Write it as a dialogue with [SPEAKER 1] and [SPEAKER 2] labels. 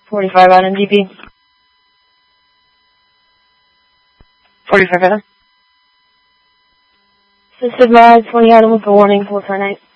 [SPEAKER 1] 45 on MDB.
[SPEAKER 2] 45 Adam.
[SPEAKER 1] Assisted ride, 20 Adam with a warning, we'll try night.